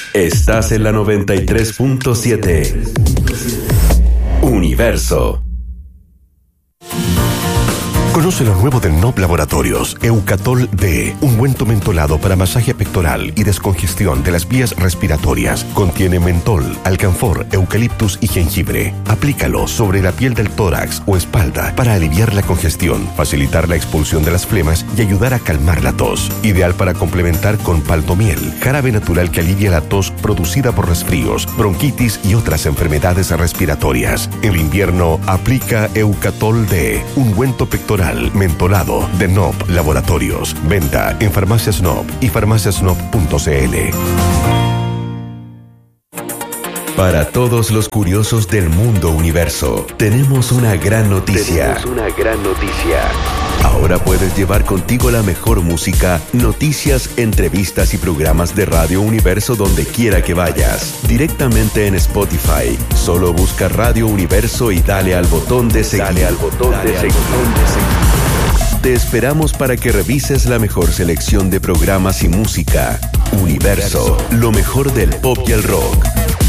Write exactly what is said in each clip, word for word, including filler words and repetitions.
Estás en la noventa y tres punto siete. Universo. Conoce lo nuevo de N O P Laboratorios, Eucatol D, ungüento mentolado para masaje pectoral y descongestión de las vías respiratorias. Contiene mentol, alcanfor, eucaliptus y jengibre. Aplícalo sobre la piel del tórax o espalda para aliviar la congestión, facilitar la expulsión de las flemas y ayudar a calmar la tos. Ideal para complementar con paltomiel, jarabe natural que alivia la tos producida por resfríos, bronquitis y otras enfermedades respiratorias. En invierno, aplica Eucatol D, ungüento pectoral mentolado de N O P Laboratorios. Venta en Farmacias N O P y farmacias n o p punto c l. Para todos los curiosos del mundo universo, tenemos una gran noticia. Tenemos una gran noticia. Ahora puedes llevar contigo la mejor música, noticias, entrevistas y programas de Radio Universo donde quiera que vayas. Directamente en Spotify. Solo busca Radio Universo y dale al botón de seguir. Dale al botón Dale de al seguir. botón de seguir. Te esperamos para que revises la mejor selección de programas y música. Universo, lo mejor del pop y el rock.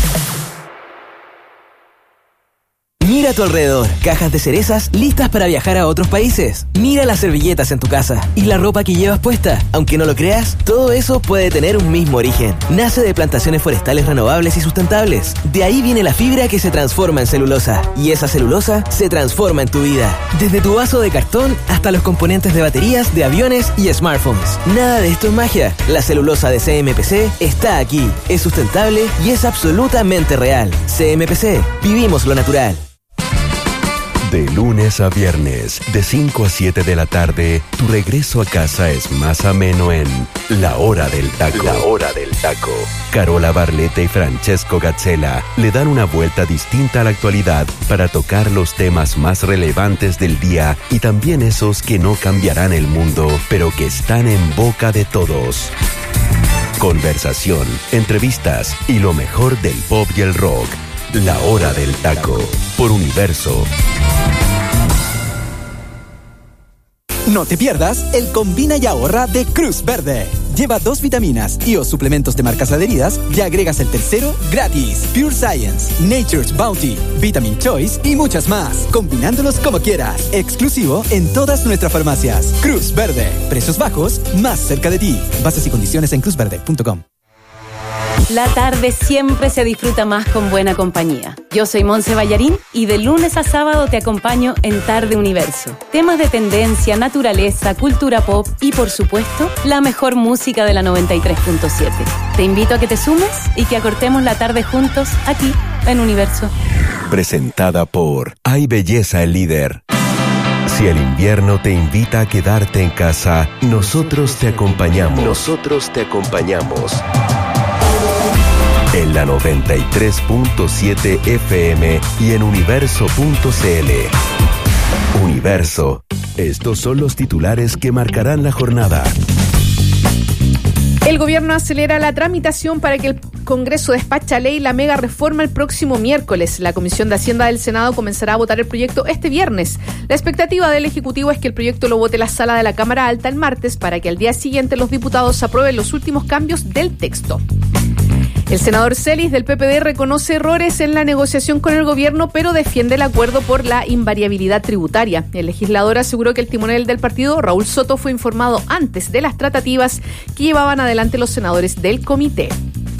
Mira a tu alrededor, cajas de cerezas listas para viajar a otros países. Mira las servilletas en tu casa y la ropa que llevas puesta. Aunque no lo creas, todo eso puede tener un mismo origen. Nace de plantaciones forestales renovables y sustentables. De ahí viene la fibra que se transforma en celulosa. Y esa celulosa se transforma en tu vida. Desde tu vaso de cartón hasta los componentes de baterías, de aviones y smartphones. Nada de esto es magia. La celulosa de C M P C está aquí. Es sustentable y es absolutamente real. C M P C. Vivimos lo natural. De lunes a viernes, de cinco a siete de la tarde, tu regreso a casa es más ameno en La Hora del Taco. La Hora del Taco. Carola Barletta y Francesco Gazzella le dan una vuelta distinta a la actualidad para tocar los temas más relevantes del día y también esos que no cambiarán el mundo, pero que están en boca de todos. Conversación, entrevistas y lo mejor del pop y el rock. La Hora del Taco, por Universo. No te pierdas el Combina y Ahorra de Cruz Verde. Lleva dos vitaminas y o suplementos de marcas adheridas y agregas el tercero gratis. Pure Science, Nature's Bounty, Vitamin Choice y muchas más. Combinándolos como quieras. Exclusivo en todas nuestras farmacias. Cruz Verde. Precios bajos, más cerca de ti. Bases y condiciones en cruz verde punto com. La tarde siempre se disfruta más con buena compañía. Yo soy Monse Ballarín y de lunes a sábado te acompaño en Tarde Universo. Temas de tendencia, naturaleza, cultura pop y, por supuesto, la mejor música de la noventa y tres punto siete. Te invito a que te sumes y que acortemos la tarde juntos aquí en Universo. Presentada por Hay Belleza el Líder. Si el invierno te invita a quedarte en casa, nosotros te acompañamos. Nosotros te acompañamos. En la noventa y tres punto siete F M y en universo punto c l. Universo. Estos son los titulares que marcarán la jornada. El gobierno acelera la tramitación para que el Congreso despache a ley la mega reforma el próximo miércoles. La Comisión de Hacienda del Senado comenzará a votar el proyecto este viernes. La expectativa del Ejecutivo es que el proyecto lo vote la sala de la Cámara Alta el martes para que al día siguiente los diputados aprueben los últimos cambios del texto. El senador Celis del P P D reconoce errores en la negociación con el gobierno, pero defiende el acuerdo por la invariabilidad tributaria. El legislador aseguró que el timonel del partido, Raúl Soto, fue informado antes de las tratativas que llevaban adelante los senadores del comité.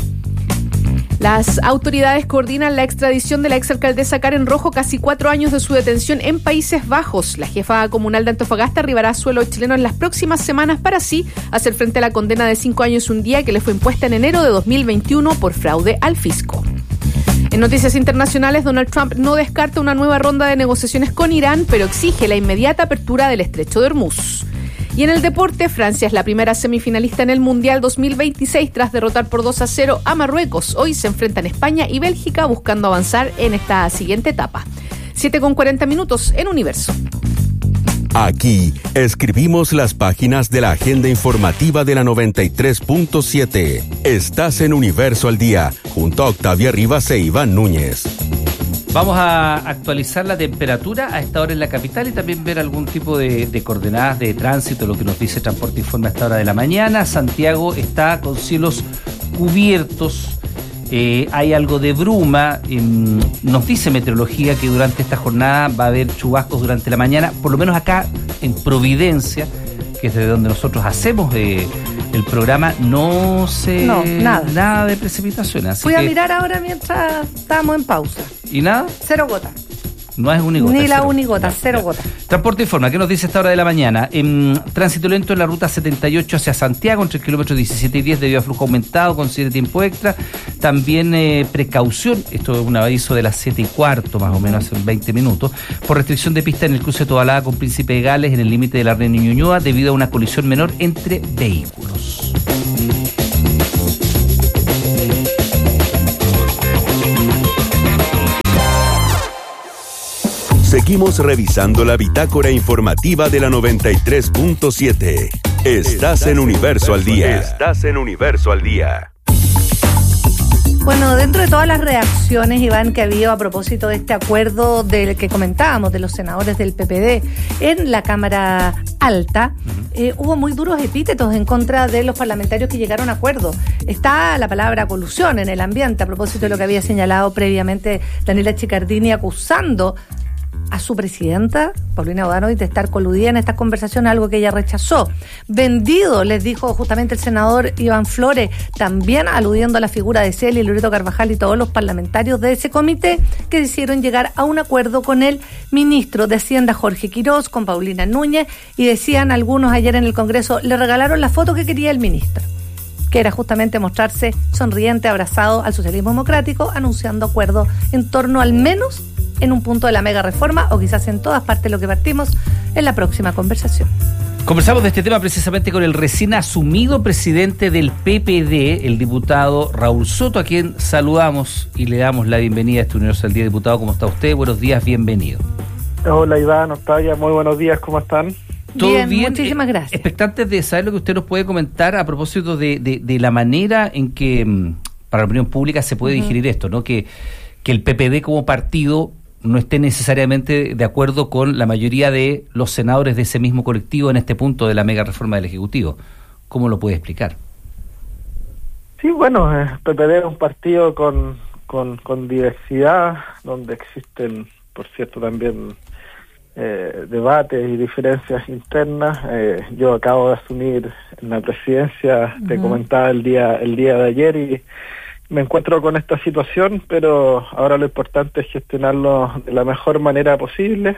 Las autoridades coordinan la extradición de la exalcaldesa Karen Rojo, casi cuatro años de su detención en Países Bajos. La jefa comunal de Antofagasta arribará a suelo chileno en las próximas semanas para así hacer frente a la condena de cinco años y un día que le fue impuesta en enero de dos mil veintiuno por fraude al fisco. En noticias internacionales, Donald Trump no descarta una nueva ronda de negociaciones con Irán, pero exige la inmediata apertura del estrecho de Hormuz. Y en el deporte, Francia es la primera semifinalista en el Mundial dos mil veintiséis tras derrotar por dos a cero a Marruecos. Hoy se enfrentan España y Bélgica buscando avanzar en esta siguiente etapa. siete con cuarenta minutos en Universo. Aquí escribimos las páginas de la agenda informativa de la noventa y tres punto siete. Estás en Universo al Día, junto a Octavia Rivas e Iván Núñez. Vamos a actualizar la temperatura a esta hora en la capital y también ver algún tipo de, de coordenadas de tránsito, lo que nos dice Transporte Informe a esta hora de la mañana. Santiago está con cielos cubiertos Eh, hay algo de bruma. Eh, nos dice meteorología que durante esta jornada va a haber chubascos durante la mañana, por lo menos acá en Providencia, que es de donde nosotros hacemos eh, el programa, no se no, nada. nada de precipitaciones. Así Fui que, a mirar ahora mientras estábamos en pausa. ¿Y nada? Cero gota. No es unigota. Ni es la cero. unigota, Ya, cero ya. gota. Transporte informa, ¿qué nos dice esta hora de la mañana? En tránsito lento en la ruta setenta y ocho hacia Santiago, entre el kilómetro diecisiete y diez debido a flujo aumentado, considere tiempo extra. También eh, precaución, esto es un aviso de las siete y cuarto, más o menos hace veinte minutos, por restricción de pista en el cruce de Tobalaba con Príncipe de Gales, en el límite de la Reina y Ñuñoa, debido a una colisión menor entre vehículos. Seguimos revisando la bitácora informativa de la noventa y tres punto siete. Estás en Universo al Día. Estás en Universo al Día. Bueno, dentro de todas las reacciones, Iván, que ha habido a propósito de este acuerdo del que comentábamos, de los senadores del P P D en la Cámara Alta, eh, hubo muy duros epítetos en contra de los parlamentarios que llegaron a acuerdo. Está la palabra colusión en el ambiente, a propósito de lo que había señalado previamente Daniela Chiccardini, acusando a su presidenta, Paulina Bodanovich, de estar coludida en estas conversaciones, algo que ella rechazó. Vendido, les dijo justamente el senador Iván Flores, también aludiendo a la figura de Celia y Loreto Carvajal y todos los parlamentarios de ese comité que decidieron llegar a un acuerdo con el ministro de Hacienda, Jorge Quirós, con Paulina Núñez, y decían algunos ayer en el Congreso, le regalaron la foto que quería el ministro, que era justamente mostrarse sonriente, abrazado al socialismo democrático, anunciando acuerdo en torno al menos en un punto de la mega reforma, o quizás en todas partes de lo que partimos en la próxima conversación. Conversamos de este tema precisamente con el recién asumido presidente del P P D, el diputado Raúl Soto, a quien saludamos y le damos la bienvenida a este Universo al Día. Diputado, ¿cómo está usted? Buenos días, bienvenido. Hola Iván, Octavia, muy buenos días, ¿cómo están? ¿Todo bien, bien? Muchísimas gracias. Expectantes de saber lo que usted nos puede comentar a propósito de, de, de la manera en que para la opinión pública se puede uh-huh. digerir esto, ¿no? Que, que el P P D como partido no esté necesariamente de acuerdo con la mayoría de los senadores de ese mismo colectivo en este punto de la mega reforma del Ejecutivo. ¿Cómo lo puede explicar? Sí, bueno, el P P D es un partido con, con, con diversidad, donde existen, por cierto, también eh, debates y diferencias internas. Eh, yo acabo de asumir en la presidencia, uh-huh. te comentaba el día, el día de ayer, y me encuentro con esta situación, pero ahora lo importante es gestionarlo de la mejor manera posible.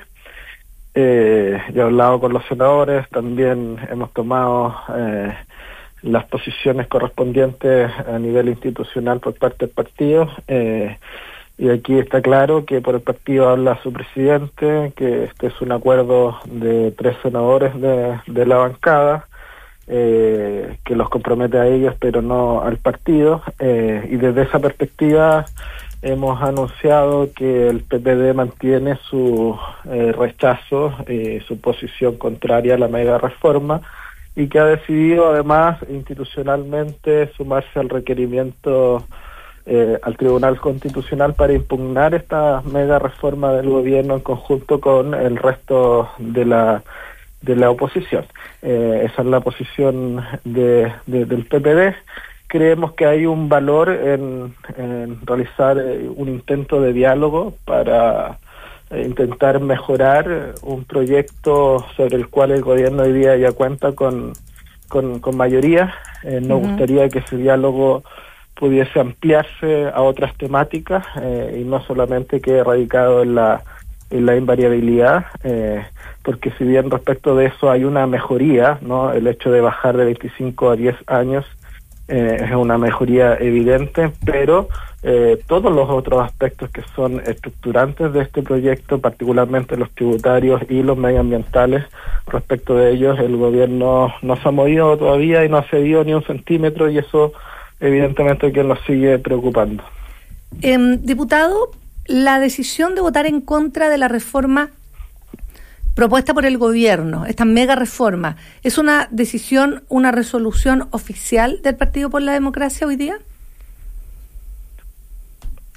Eh, yo he hablado con los senadores, también hemos tomado eh, las posiciones correspondientes a nivel institucional por parte del partido, eh, y aquí está claro que por el partido habla su presidente, que este es un acuerdo de tres senadores de, de la bancada, Eh, que los compromete a ellos pero no al partido, eh, y desde esa perspectiva hemos anunciado que el P P D mantiene su eh, rechazo y su posición contraria a la mega reforma, y que ha decidido además institucionalmente sumarse al requerimiento eh, al Tribunal Constitucional para impugnar esta mega reforma del gobierno en conjunto con el resto de la de la oposición. Eh, esa es la posición de, de, del P P D. Creemos que hay un valor en, en realizar eh, un intento de diálogo para eh, intentar mejorar un proyecto sobre el cual el gobierno hoy día ya cuenta con, con, con mayoría. Eh, nos uh-huh. gustaría que ese diálogo pudiese ampliarse a otras temáticas eh, y no solamente quede radicado en la en la invariabilidad, eh, porque si bien respecto de eso hay una mejoría, ¿no? El hecho de bajar de veinticinco a diez años eh, es una mejoría evidente, pero eh, todos los otros aspectos que son estructurantes de este proyecto, particularmente los tributarios y los medioambientales, respecto de ellos el gobierno no se ha movido todavía y no ha cedido ni un centímetro, y eso evidentemente que nos sigue preocupando. Eh, diputado, la decisión de votar en contra de la reforma propuesta por el gobierno, esta mega reforma, ¿es una decisión, una resolución oficial del Partido por la Democracia hoy día?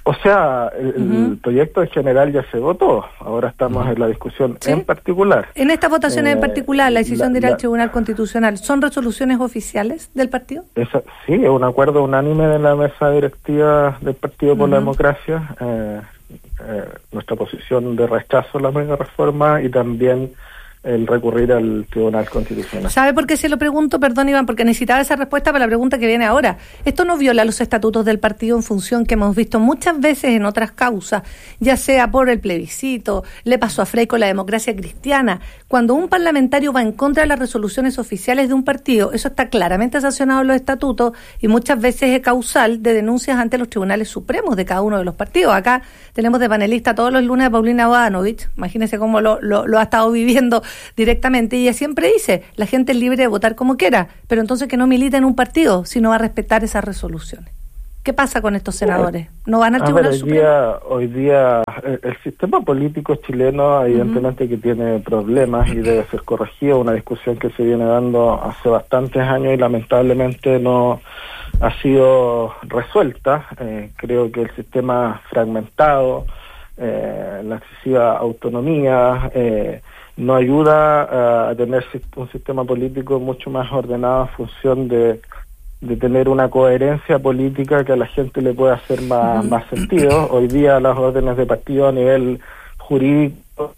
O sea, el, Uh-huh. el proyecto en general ya se votó, ahora estamos Uh-huh. en la discusión ¿Sí? en particular. En estas votaciones Eh, en particular, la decisión la- de ir al la- Tribunal Constitucional, ¿son resoluciones oficiales del partido? Esa, sí, es un acuerdo unánime de la mesa directiva del Partido por la Ujú. Democracia, eh, eh, nuestra posición de rechazo a la mega reforma y también el recurrir al Tribunal Constitucional. ¿Sabe por qué se lo pregunto? Perdón, Iván, porque necesitaba esa respuesta para la pregunta que viene ahora. Esto no viola los estatutos del partido en función que hemos visto muchas veces en otras causas, ya sea por el plebiscito, le pasó a Frey con la democracia cristiana. Cuando un parlamentario va en contra de las resoluciones oficiales de un partido, eso está claramente sancionado en los estatutos y muchas veces es causal de denuncias ante los tribunales supremos de cada uno de los partidos. Acá tenemos de panelista todos los lunes a Paulina Bodanovich, imagínense cómo lo, lo, lo ha estado viviendo directamente, y ella siempre dice, la gente es libre de votar como quiera, pero entonces que no milita en un partido, si no va a respetar esas resoluciones. ¿Qué pasa con estos senadores? ¿No van al A Tribunal ver, hoy Supremo? día, hoy día el, el sistema político chileno evidentemente que tiene problemas y debe ser corregido, una discusión que se viene dando hace bastantes años y lamentablemente no ha sido resuelta. Eh, creo que el sistema fragmentado, eh, la excesiva autonomía, eh, no ayuda a tener un sistema político mucho más ordenado en función de, de tener una coherencia política que a la gente le pueda hacer más, más sentido. Hoy día las órdenes de partido a nivel jurídico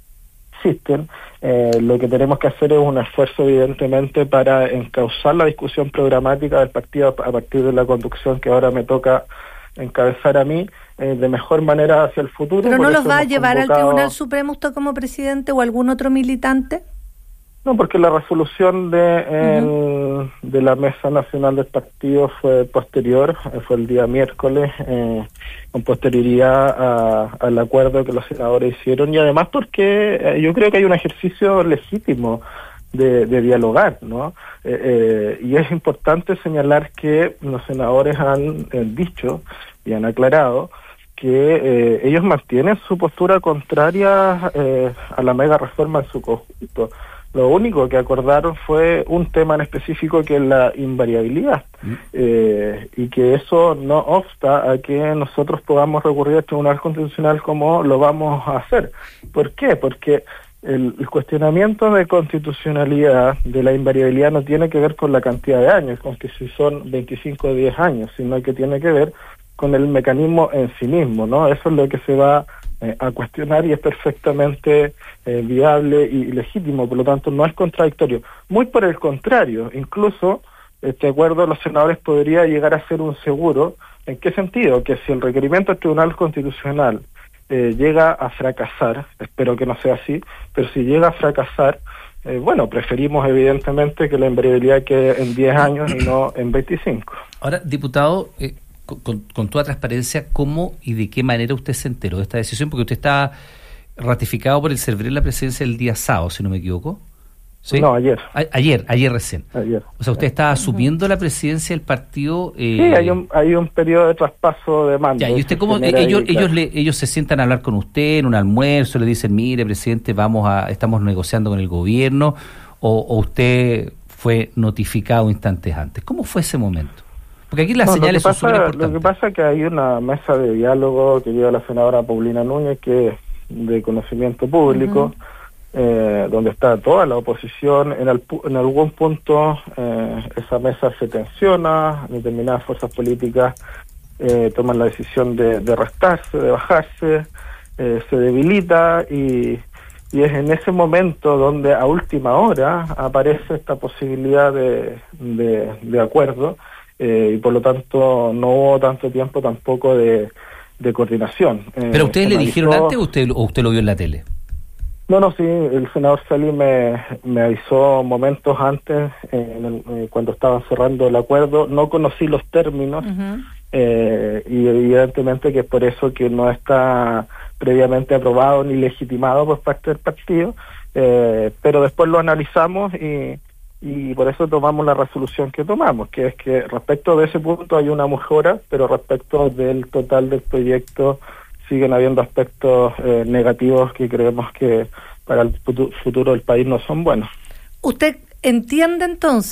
existen. Eh, lo que tenemos que hacer es un esfuerzo evidentemente para encauzar la discusión programática del partido a partir de la conducción que ahora me toca encabezar a mí eh, de mejor manera hacia el futuro. ¿Pero Por no eso los va a hemos llevar al convocado- Tribunal Supremo usted como presidente o algún otro militante? No, porque la resolución de el, de la Mesa Nacional del Partido fue posterior, eh, fue el día miércoles, eh, con posterioridad a- al acuerdo que los senadores hicieron, y además porque eh, yo creo que hay un ejercicio legítimo de, de dialogar, ¿no? Eh, eh, y es importante señalar que los senadores han eh, dicho y han aclarado que eh, ellos mantienen su postura contraria eh, a la mega reforma en su conjunto. Lo único que acordaron fue un tema en específico, que es la invariabilidad, mm. eh, y que eso no obsta a que nosotros podamos recurrir al Tribunal Constitucional como lo vamos a hacer. ¿Por qué? Porque el, el cuestionamiento de constitucionalidad de la invariabilidad no tiene que ver con la cantidad de años, con que si son veinticinco o diez años, sino que tiene que ver con el mecanismo en sí mismo, ¿no? Eso es lo que se va eh, a cuestionar y es perfectamente eh, viable y, y legítimo, por lo tanto no es contradictorio. Muy por el contrario, incluso este acuerdo de los senadores podría llegar a ser un seguro. ¿En qué sentido? Que si el requerimiento del Tribunal Constitucional eh, llega a fracasar, espero que no sea así, pero si llega a fracasar, eh, bueno, preferimos evidentemente que la invariabilidad quede en diez años y no en veinticinco. Ahora, diputado, eh, Con, con toda transparencia, ¿cómo y de qué manera usted se enteró de esta decisión? Porque usted está ratificado por el servir en la presidencia el día sábado, si no me equivoco. ¿Sí? No, ayer. A, ayer, ayer recién. Ayer. O sea, usted está asumiendo la presidencia del partido. Eh... Sí, hay un hay un periodo de traspaso de mando. Ya, ¿y usted cómo? Ellos ahí, ellos, le, ellos se sientan a hablar con usted en un almuerzo, le dicen, mire, presidente, vamos a estamos negociando con el gobierno, o, o usted fue notificado instantes antes. ¿Cómo fue ese momento? Porque aquí las no, señales lo que son pasa, súper importantes. Lo que pasa es que hay una mesa de diálogo que lleva la senadora Paulina Núñez, que es de conocimiento público, uh-huh. eh, donde está toda la oposición. En, el, en algún punto eh, esa mesa se tensiona, determinadas fuerzas políticas eh, toman la decisión de, de restarse, de bajarse, eh, se debilita y... Y es en ese momento donde a última hora aparece esta posibilidad de, de, de acuerdo, eh, y por lo tanto no hubo tanto tiempo tampoco de, de coordinación. Eh, ¿Pero ustedes le dijeron antes o usted, o usted lo vio en la tele? No, no, sí, el senador Salí me, me avisó momentos antes, eh, en el, eh, cuando estaban cerrando el acuerdo. No conocí los términos, uh-huh. eh, y evidentemente que es por eso que no está previamente aprobado ni legitimado por parte del partido, eh, pero después lo analizamos y, y por eso tomamos la resolución que tomamos, que es que respecto de ese punto hay una mejora, pero respecto del total del proyecto siguen habiendo aspectos eh, negativos que creemos que para el futuro del país no son buenos. ¿Usted entiende entonces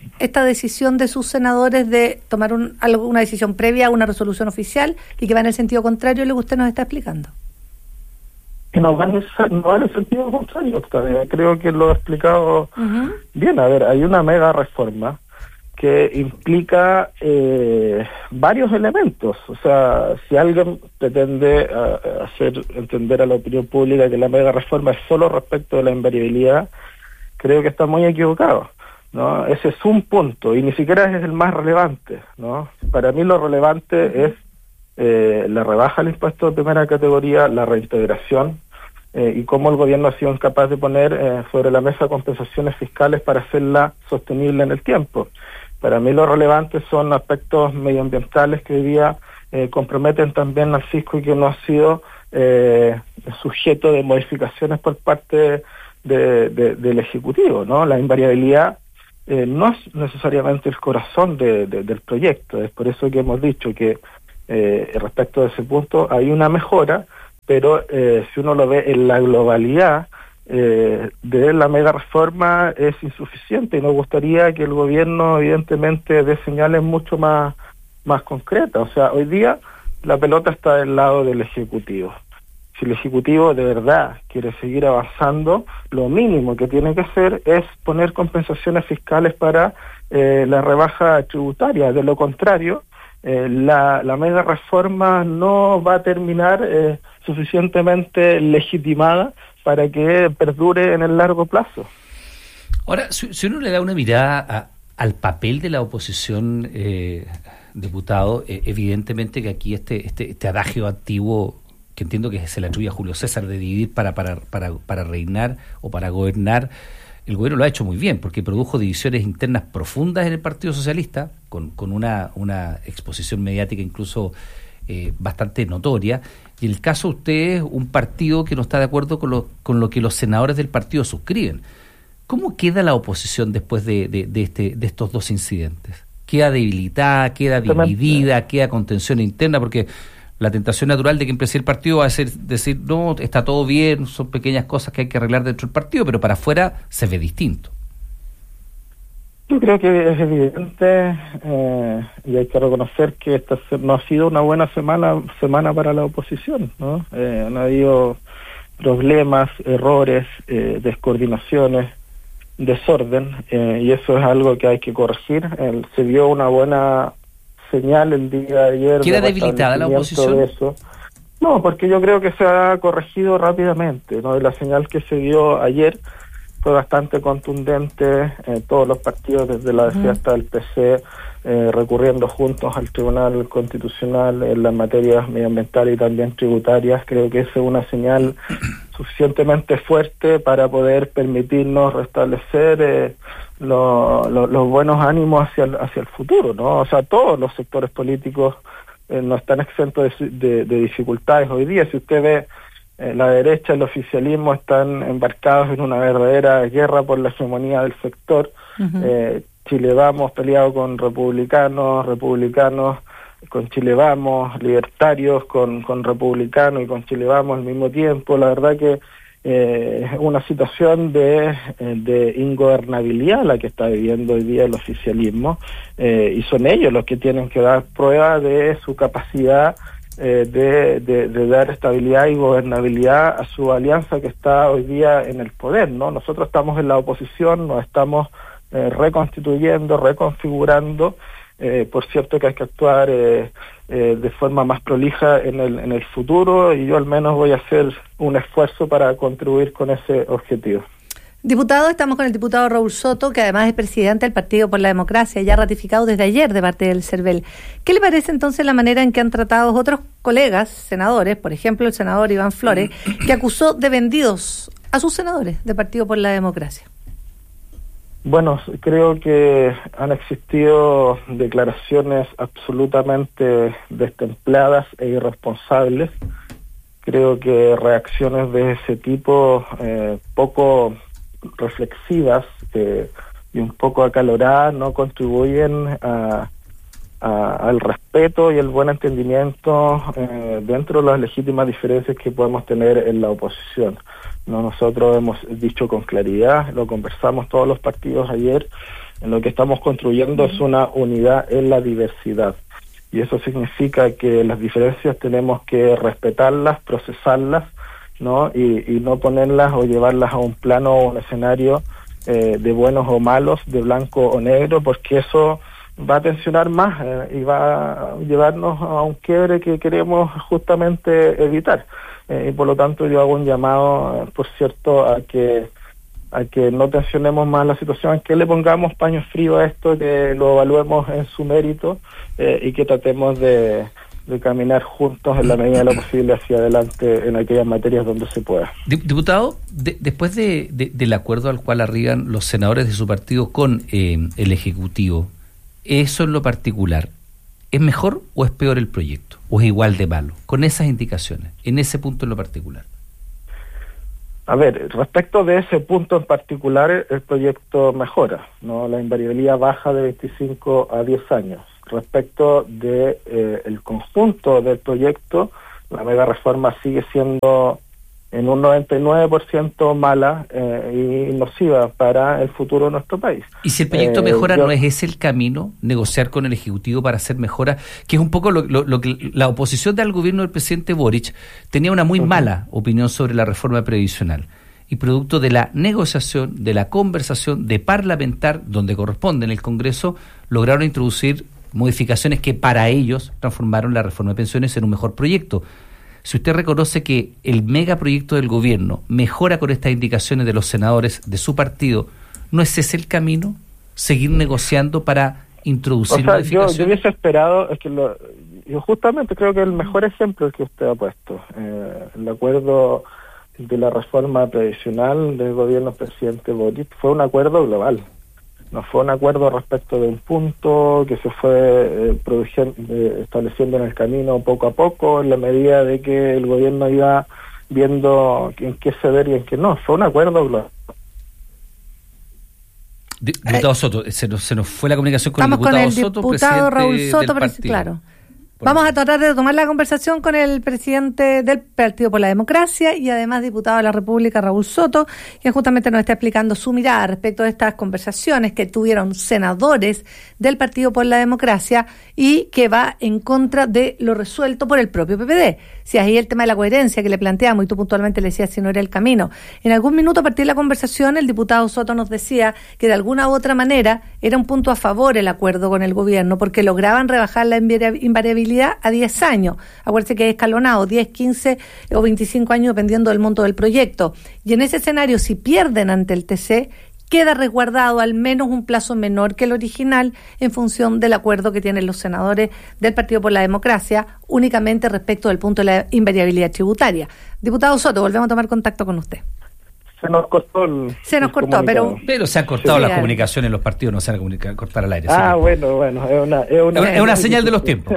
esta decisión de sus senadores de tomar un, algo, una decisión previa a una resolución oficial y que va en el sentido contrario a lo que usted nos está explicando? Que no va en el, no va en el sentido contrario, Octavia. Creo que lo he explicado uh-huh. bien. A ver, hay una mega reforma que implica eh, varios elementos. O sea, si alguien pretende uh, hacer entender a la opinión pública que la mega reforma es solo respecto de la invariabilidad, creo que está muy equivocado, ¿no? Ese es un punto y ni siquiera es el más relevante, ¿no? Para mí lo relevante es eh, la rebaja del impuesto de primera categoría, la reintegración eh, y cómo el gobierno ha sido incapaz de poner eh, sobre la mesa compensaciones fiscales para hacerla sostenible en el tiempo. Para mí lo relevante son aspectos medioambientales que hoy día eh, comprometen también al fisco y que no ha sido eh, sujeto de modificaciones por parte de, de, del Ejecutivo, ¿no? La invariabilidad eh, no es necesariamente el corazón de, de, del proyecto. Es por eso que hemos dicho que eh, respecto de ese punto hay una mejora, pero eh, si uno lo ve en la globalidad eh, de la mega reforma es insuficiente y nos gustaría que el gobierno evidentemente dé señales mucho más, más concretas. O sea, hoy día la pelota está del lado del Ejecutivo. Si el Ejecutivo de verdad quiere seguir avanzando, lo mínimo que tiene que hacer es poner compensaciones fiscales para eh, la rebaja tributaria. De lo contrario, eh, la, la mega reforma no va a terminar eh, suficientemente legitimada para que perdure en el largo plazo. Ahora, si, si uno le da una mirada a, al papel de la oposición, eh, diputado, eh, evidentemente que aquí este, este, este adagio antiguo que entiendo que se le atribuye a Julio César de dividir para, para, para, para reinar o para gobernar, el gobierno lo ha hecho muy bien, porque produjo divisiones internas profundas en el Partido Socialista, con, con una, una exposición mediática incluso eh, bastante notoria, y en el caso de ustedes, un partido que no está de acuerdo con lo, con lo que los senadores del partido suscriben. ¿Cómo queda la oposición después de, de, de, este, de estos dos incidentes? ¿Queda debilitada, queda dividida, queda con tensión interna? Porque la tentación natural de que empiece el partido va a ser decir, no, está todo bien, son pequeñas cosas que hay que arreglar dentro del partido, pero para afuera se ve distinto. Yo creo que es evidente eh, y hay que reconocer que esta no ha sido una buena semana semana para la oposición, ¿no? Eh, han habido problemas, errores, eh, descoordinaciones, desorden, eh, y eso es algo que hay que corregir. Eh, se vio una buena señal el día de ayer. ¿Queda de debilitada la oposición? De eso. No, porque yo creo que se ha corregido rápidamente, ¿no? La señal que se dio ayer fue bastante contundente, eh, todos los partidos desde la D C hasta el P C eh, recurriendo juntos al Tribunal Constitucional en las materias medioambientales y también tributarias. Creo que esa es una señal suficientemente fuerte para poder permitirnos restablecer eh, lo, lo, los buenos ánimos hacia el, hacia el futuro, ¿no? O sea, todos los sectores políticos eh, no están exentos de, de, de dificultades hoy día. Si usted ve eh, la derecha, el oficialismo están embarcados en una verdadera guerra por la hegemonía del sector. Uh-huh. eh, Chile Vamos peleado con republicanos, republicanos con Chile Vamos, libertarios con, con republicanos y con Chile Vamos al mismo tiempo. La verdad que eh, es una situación de, de ingobernabilidad la que está viviendo hoy día el oficialismo, eh, y son ellos los que tienen que dar prueba de su capacidad eh, de, de, de dar estabilidad y gobernabilidad a su alianza que está hoy día en el poder, ¿no? Nosotros estamos en la oposición, nos estamos eh, reconstituyendo, reconfigurando. Eh, por cierto que hay que actuar eh, eh, de forma más prolija en el, en el futuro, y yo al menos voy a hacer un esfuerzo para contribuir con ese objetivo. Diputado, estamos con el diputado Raúl Soto, que además es presidente del Partido por la Democracia, ya ratificado desde ayer de parte del CERVEL. ¿Qué le parece entonces la manera en que han tratado otros colegas, senadores, por ejemplo el senador Iván Flores, que acusó de vendidos a sus senadores del Partido por la Democracia? Bueno, creo que han existido declaraciones absolutamente destempladas e irresponsables. Creo que reacciones de ese tipo, eh, poco reflexivas eh, y un poco acaloradas, no contribuyen a, a, al respeto y el buen entendimiento eh, dentro de las legítimas diferencias que podemos tener en la oposición. No, nosotros hemos dicho con claridad, lo conversamos todos los partidos ayer, en lo que estamos construyendo es una unidad en la diversidad. Y eso significa que las diferencias tenemos que respetarlas, procesarlas, ¿no? Y, y no ponerlas o llevarlas a un plano o un escenario eh, de buenos o malos, de blanco o negro, porque eso va a tensionar más eh, y va a llevarnos a un quiebre que queremos justamente evitar. Eh, y por lo tanto yo hago un llamado, eh, por cierto, a que a que no tensionemos más la situación, que le pongamos paños fríos a esto, que lo evaluemos en su mérito eh, y que tratemos de, de caminar juntos en la medida de lo posible hacia adelante en aquellas materias donde se pueda. Diputado, de, después de, de, del acuerdo al cual arriban los senadores de su partido con eh, el Ejecutivo, eso en lo particular, ¿es mejor o es peor el proyecto? ¿O es igual de malo? Con esas indicaciones, en ese punto en lo particular. A ver, respecto de ese punto en particular, el proyecto mejora, ¿no? La invariabilidad baja de veinticinco a diez años. Respecto de eh, el conjunto del proyecto, la mega reforma sigue siendo en un noventa y nueve por ciento mala eh, y nociva para el futuro de nuestro país. Y si el proyecto eh, mejora, yo... ¿no es ese el camino? Negociar con el Ejecutivo para hacer mejoras, que es un poco lo, lo, lo que la oposición del gobierno del presidente Boric tenía una muy uh-huh. mala opinión sobre la reforma previsional. Y producto de la negociación, de la conversación, de parlamentar, donde corresponde en el Congreso, lograron introducir modificaciones que para ellos transformaron la reforma de pensiones en un mejor proyecto. Si usted reconoce que el megaproyecto del gobierno mejora con estas indicaciones de los senadores de su partido, ¿no es ese el camino? ¿Seguir negociando para introducir o sea, modificaciones? Yo, yo hubiese esperado, es que lo, yo justamente creo que el mejor ejemplo es que usted ha puesto. Eh, el acuerdo de la reforma previsional del gobierno del presidente Boric fue un acuerdo global. No fue un acuerdo respecto de un punto que se fue eh, produciendo, eh, estableciendo en el camino poco a poco, en la medida de que el gobierno iba viendo en qué ceder y en qué no. Fue un acuerdo global. Diputado Soto, se nos, se nos fue la comunicación con Estamos el diputado con el Soto, diputado Raúl Soto, del partido. Claro. Vamos a tratar de tomar la conversación con el presidente del Partido por la Democracia y además diputado de la República, Raúl Soto, quien justamente nos está explicando su mirada respecto de estas conversaciones que tuvieron senadores del Partido por la Democracia y que va en contra de lo resuelto por el propio P P D. Si ahí el tema de la coherencia que le planteamos y tú puntualmente le decías si no era el camino. En algún minuto a partir de la conversación el diputado Soto nos decía que de alguna u otra manera era un punto a favor el acuerdo con el gobierno porque lograban rebajar la invariabilidad a diez años. Acuérdense que es escalonado, diez, quince o veinticinco años dependiendo del monto del proyecto. Y en ese escenario, si pierden ante el T C, queda resguardado al menos un plazo menor que el original en función del acuerdo que tienen los senadores del Partido por la Democracia únicamente respecto del punto de la invariabilidad tributaria. Diputado Soto, volvemos a tomar contacto con usted. Se nos cortó el, Se nos el cortó, pero... Pero se han cortado sí, las claro. comunicaciones en los partidos, no se van a cortar al aire. Ah, ¿sí? bueno, bueno, es una... Es una, es una, es una señal de los tiempos.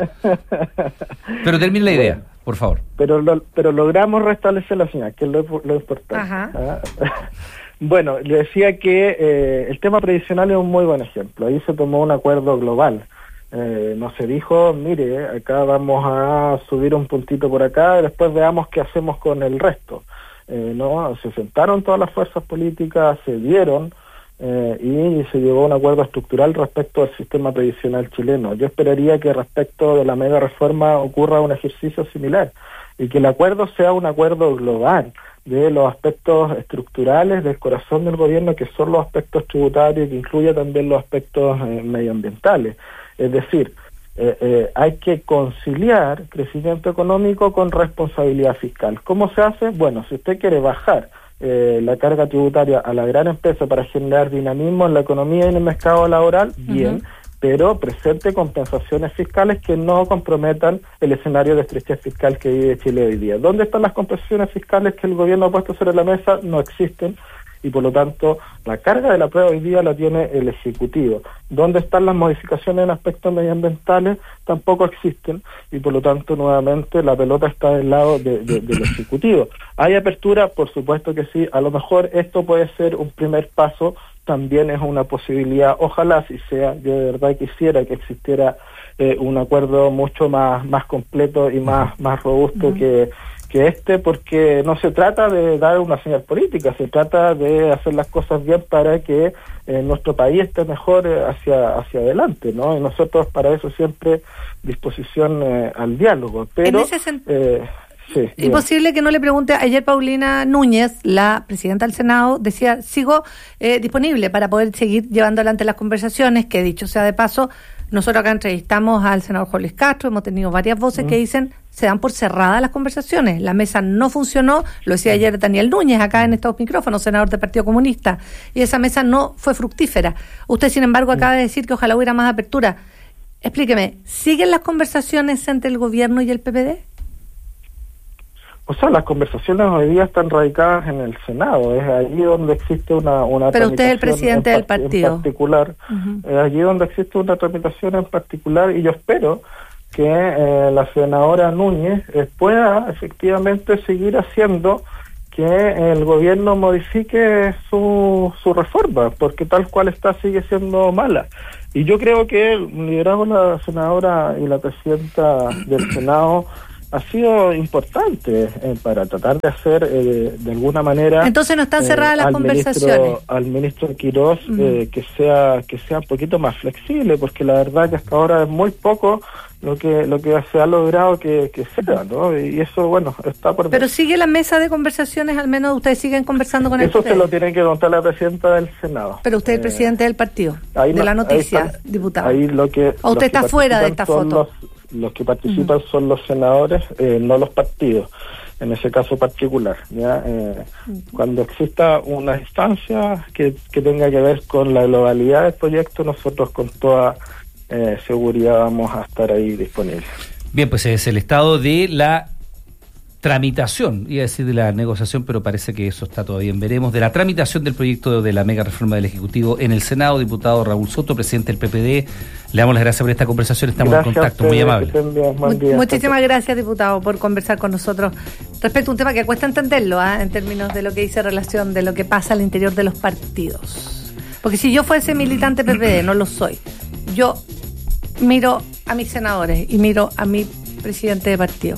Pero termine la idea, bueno, por favor. Pero lo, pero logramos restablecer la señal, que es lo, lo importante. Ajá. ¿Ah? Bueno, le decía que eh, el tema previsional es un muy buen ejemplo. Ahí se tomó un acuerdo global. Eh, no se dijo, mire, acá vamos a subir un puntito por acá y después veamos qué hacemos con el resto. Eh, no, se sentaron todas las fuerzas políticas, se dieron eh, y se llegó a un acuerdo estructural respecto al sistema previsional chileno. Yo esperaría que respecto de la mega reforma ocurra un ejercicio similar y que el acuerdo sea un acuerdo global de los aspectos estructurales del corazón del gobierno, que son los aspectos tributarios, que incluya también los aspectos eh, medioambientales. Es decir, Eh, eh, hay que conciliar crecimiento económico con responsabilidad fiscal. ¿Cómo se hace? Bueno, si usted quiere bajar eh, la carga tributaria a la gran empresa para generar dinamismo en la economía y en el mercado laboral, bien, uh-huh. pero presente compensaciones fiscales que no comprometan el escenario de estrechez fiscal que vive Chile hoy día. ¿Dónde están las compensaciones fiscales que el gobierno ha puesto sobre la mesa? No existen. Y por lo tanto, la carga de la prueba hoy día la tiene el Ejecutivo. ¿Dónde están las modificaciones en aspectos medioambientales? Tampoco existen, y por lo tanto, nuevamente, la pelota está del lado de, de, del Ejecutivo. ¿Hay apertura? Por supuesto que sí. A lo mejor esto puede ser un primer paso, también es una posibilidad. Ojalá si sea, yo de verdad quisiera que existiera eh, un acuerdo mucho más más completo y más más robusto uh-huh. que que este, porque no se trata de dar una señal política, se trata de hacer las cosas bien para que eh, nuestro país esté mejor eh, hacia hacia adelante, ¿no? Y nosotros para eso siempre disposición eh, al diálogo, pero... En ese sent- eh, sí, imposible que no le pregunte. Ayer Paulina Núñez, la presidenta del Senado, decía, sigo eh, disponible para poder seguir llevando adelante las conversaciones, que dicho sea de paso, nosotros acá entrevistamos al senador Juan Luis Castro, hemos tenido varias voces mm. que dicen, se dan por cerradas las conversaciones, la mesa no funcionó, lo decía ayer Daniel Núñez acá en estos micrófonos, senador del Partido Comunista, y esa mesa no fue fructífera. Usted, sin embargo, acaba de decir que ojalá hubiera más apertura. Explíqueme, ¿siguen las conversaciones entre el gobierno y el P P D? O sea, las conversaciones hoy día están radicadas en el Senado, es allí donde existe una, una Pero usted es el presidente en, del partido. En particular, uh-huh. es allí donde existe una tramitación en particular, y yo espero que eh, la senadora Núñez eh, pueda efectivamente seguir haciendo que el gobierno modifique su, su reforma, porque tal cual está sigue siendo mala. Y yo creo que el liderazgo de la senadora y la presidenta del Senado ha sido importante eh, para tratar de hacer eh, de alguna manera. Entonces no están cerradas eh, las al conversaciones. Ministro, al ministro Quirós uh-huh. eh, que sea que sea un poquito más flexible, porque la verdad que hasta ahora es muy poco lo que lo que se ha logrado que, que sea, ¿no? Y eso, bueno, está por ver. Pero sigue la mesa de conversaciones, al menos ustedes siguen conversando con el Eso P P D. se lo tiene que contar la presidenta del Senado. Pero usted es el eh, presidente del partido, de no, la noticia, ahí está, diputado. Ahí lo que, ¿O usted está fuera de esta foto? Los, los que participan uh-huh. son los senadores, eh, no los partidos, en ese caso particular. ¿ya? Eh, uh-huh. Cuando exista una instancia que, que tenga que ver con la globalidad del proyecto, nosotros con toda eh, seguridad vamos a estar ahí disponibles. Bien, pues es el estado de la tramitación, iba a decir de la negociación, pero parece que eso está todavía en veremos, de la tramitación del proyecto de la mega reforma del Ejecutivo en el Senado. Diputado Raúl Soto, presidente del P P D, le damos las gracias por esta conversación, estamos gracias en contacto, muy amable. Mu- muchísimas gracias, diputado, por conversar con nosotros respecto a un tema que cuesta entenderlo, ¿eh? en términos de lo que dice relación de lo que pasa al interior de los partidos. Porque si yo fuese militante P P D, no lo soy, yo miro a mis senadores y miro a mi presidente de partido.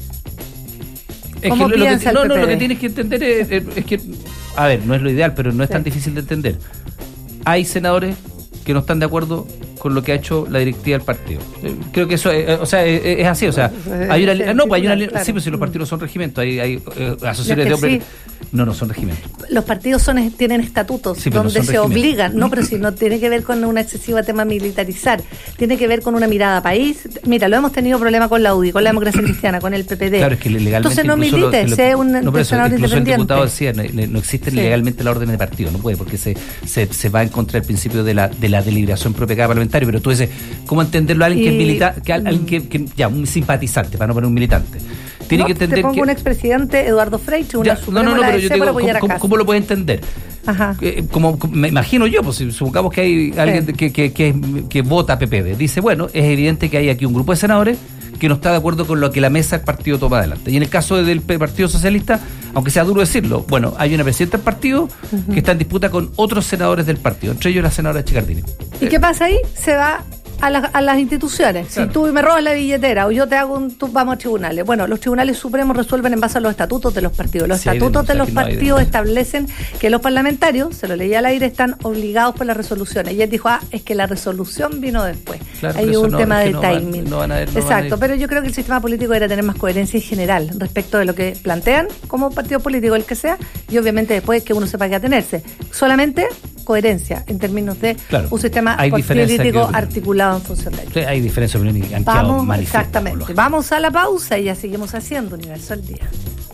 Es que lo, lo que, no, no, lo que tienes que entender es, es, es que, a ver, no es lo ideal, pero no es sí. tan difícil de entender. Hay senadores que no están de acuerdo con lo que ha hecho la directiva del partido. Eh, creo que eso, eh, o sea, es, es así, o sea, hay una, sí, no, pues hay una, claro. sí, pues si los partidos son regimientos, hay, hay eh, asociaciones de hombres. Sí. No, no son regimientos. Los partidos son tienen estatutos sí, donde no se obligan, no, pero si no tiene que ver con un excesivo tema militarizar, tiene que ver con una mirada país. Mira, lo hemos tenido problema con la U D I, con la democracia cristiana, con el P P D. Claro, es que legalmente. Entonces no milite, sea un no, senador independiente. El diputado decía, no, no existe sí. legalmente la orden de partido, no puede, porque se, se, se va en contra del principio de la de la deliberación propia de cada parlamentario. Pero tú dices, ¿cómo entenderlo a alguien y, que es militar, que alguien que, que ya un simpatizante, para no poner un militante? Tiene no, que entender te pongo que un expresidente, Eduardo Freixo, una ya, no, no, no, pero yo digo, ¿cómo, ¿cómo, ¿cómo lo puede entender? Ajá. Eh, como, como me imagino yo, pues si supongamos que hay alguien sí. que, que, que, que vota P P D, dice, bueno, es evidente que hay aquí un grupo de senadores que no está de acuerdo con lo que la mesa del partido toma adelante. Y en el caso del Partido Socialista, aunque sea duro decirlo, bueno, hay una presidenta del partido uh-huh. que está en disputa con otros senadores del partido, entre ellos la senadora Chicardini. ¿Y eh, qué pasa ahí? Se va a, la, a las instituciones. Claro. Si tú me robas la billetera o yo te hago un... Tú, vamos a tribunales. Bueno, los tribunales supremos resuelven en base a los estatutos de los partidos. Los sí, estatutos de los partidos no establecen que los parlamentarios, se lo leí al aire, están obligados por las resoluciones. Y él dijo, ah, es que la resolución vino después. Claro, hay un no, tema de no timing. Van, no van a ver, no Exacto, pero yo creo que el sistema político debería tener más coherencia en general respecto de lo que plantean como partido político, el que sea, y obviamente después que uno sepa qué atenerse. Solamente coherencia en términos de claro, un sistema político articulado en función de ello. Sí, hay diferencia de opinión y han quedado manifiestas. Exactamente. Vamos a la pausa y ya seguimos haciendo Universo al Día.